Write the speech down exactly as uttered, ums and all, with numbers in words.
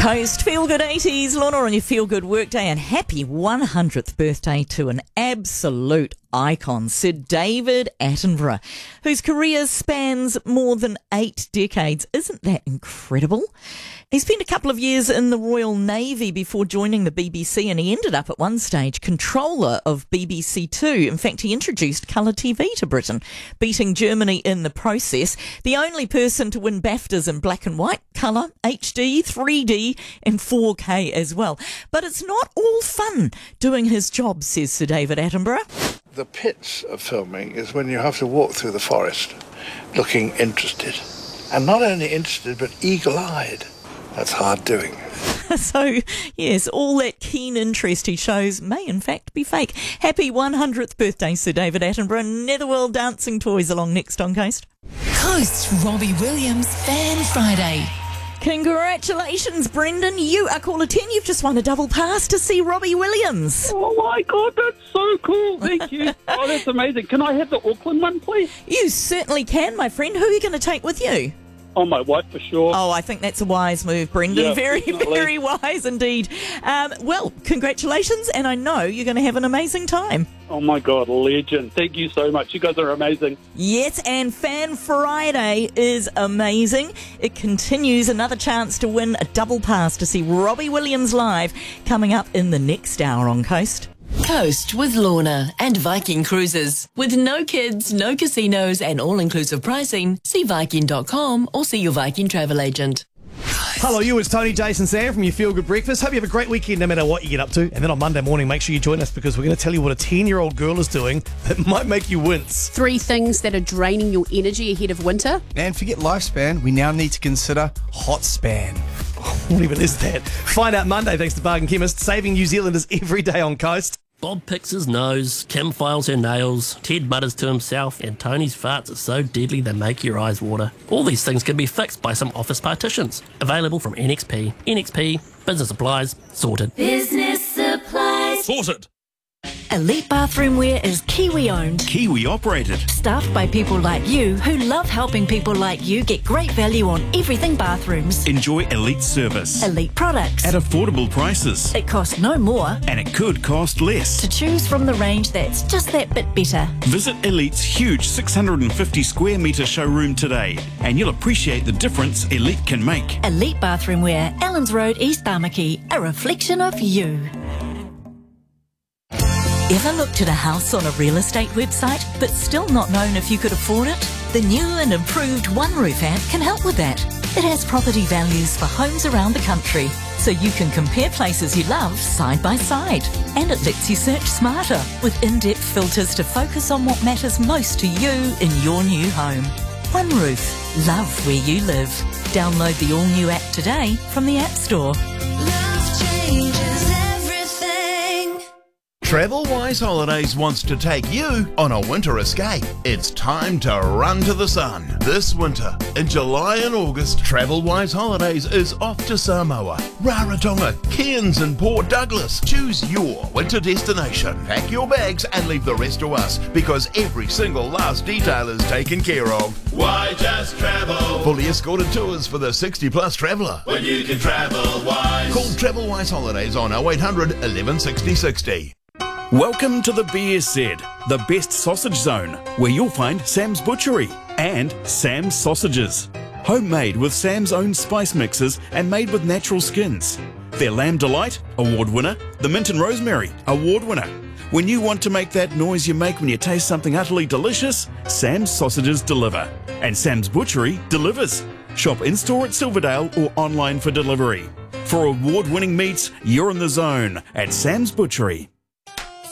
Coast Feel Good eighties, Lorna on your Feel Good Workday, and happy one hundredth birthday to an absolute icon, Sir David Attenborough, whose career spans more than eight decades. Isn't that incredible? He spent a couple of years in the Royal Navy before joining the B B C, and he ended up at one stage controller of B B C Two. In fact, he introduced colour T V to Britain, beating Germany in the process. The only person to win BAFTAs in black and white, colour, H D, three D and four K as well. But it's not all fun doing his job, says Sir David Attenborough. The pits of filming is when you have to walk through the forest looking interested. And not only interested, but eagle-eyed. That's hard doing. So, yes, all that keen interest he shows may in fact be fake. Happy one hundredth birthday, Sir David Attenborough. Netherworld dancing toys along next on Coast. Coast Robbie Williams Fan Friday. Congratulations, Brendan. You are caller ten. You've just won a double pass to see Robbie Williams. Oh, my God, that's so cool. Thank you. Oh, that's amazing. Can I have the Auckland one, please? You certainly can, my friend. Who are you going to take with you? Oh, my wife, for sure. Oh, I think that's a wise move, Brendan. Yeah, very, definitely. very wise indeed. Um, well, congratulations, and I know you're going to have an amazing time. Oh, my God, legend. Thank you so much. You guys are amazing. Yes, and Fan Friday is amazing. It continues, another chance to win a double pass to see Robbie Williams live coming up in the next hour on Coast. Coast with Lorna and Viking Cruises. With no kids, no casinos and all-inclusive pricing, see Viking dot com or see your Viking travel agent. Hello, you. It's Tony, Jason, Sam from your Feel Good Breakfast. Hope you have a great weekend no matter what you get up to. And then on Monday morning, make sure you join us because we're going to tell you what a ten-year-old girl is doing that might make you wince. Three things that are draining your energy ahead of winter. And forget lifespan, we now need to consider hot span. What even is that? Find out Monday thanks to Bargain Chemist, saving New Zealanders every day on Coast. Bob picks his nose, Kim files her nails, Ted mutters to himself, and Tony's farts are so deadly they make your eyes water. All these things can be fixed by some office partitions. Available from N X P. N X P, business supplies, sorted. Business supplies. Sorted! Elite Bathroom Wear is Kiwi owned. Kiwi operated. Staffed by people like you who love helping people like you get great value on everything bathrooms. Enjoy elite service. Elite products. At affordable prices. It costs no more. And it could cost less. To choose from the range that's just that bit better. Visit Elite's huge six hundred fifty square metre showroom today and you'll appreciate the difference Elite can make. Elite Bathroom Wear, Allens Road, East Tamaki. A reflection of you. Ever looked at a house on a real estate website but still not known if you could afford it? The new and improved OneRoof app can help with that. It has property values for homes around the country, so you can compare places you love side by side. And it lets you search smarter with in-depth filters to focus on what matters most to you in your new home. OneRoof. Love where you live. Download the all-new app today from the App Store. Love changes Travelwise Holidays wants to take you on a winter escape. It's time to run to the sun. This winter, in July and August, Travelwise Holidays is off to Samoa, Rarotonga, Cairns and Port Douglas. Choose your winter destination. Pack your bags and leave the rest to us because every single last detail is taken care of. Why just travel? Fully escorted tours for the sixty plus traveller. When you can travel wise. Call Travelwise Holidays on oh eight hundred, eleven sixty, sixty. Welcome to the B S Z, the best sausage zone, where you'll find Sam's Butchery and Sam's Sausages. Homemade with Sam's own spice mixes and made with natural skins. Their Lamb Delight, award winner. The Mint and Rosemary, award winner. When you want to make that noise you make when you taste something utterly delicious, Sam's Sausages deliver. And Sam's Butchery delivers. Shop in-store at Silverdale or online for delivery. For award-winning meats, you're in the zone at Sam's Butchery.